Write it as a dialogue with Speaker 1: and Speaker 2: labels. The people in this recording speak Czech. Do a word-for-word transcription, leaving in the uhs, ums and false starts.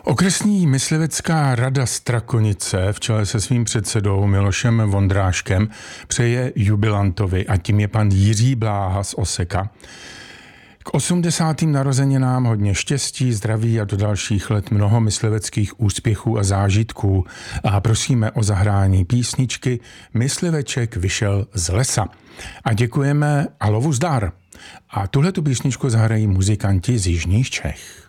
Speaker 1: Okresní myslivecká rada Strakonice v čele se svým předsedou Milošem Vondráškem přeje jubilantovi, a tím je pan Jiří Bláha z Oseka, k osmdesátým narozeninám hodně štěstí, zdraví a do dalších let mnoho mysliveckých úspěchů a zážitků. A prosíme o zahrání písničky Mysliveček vyšel z lesa. A děkujeme a lovu zdar. A tuhletu písničku zahrají muzikanti z jižních Čech.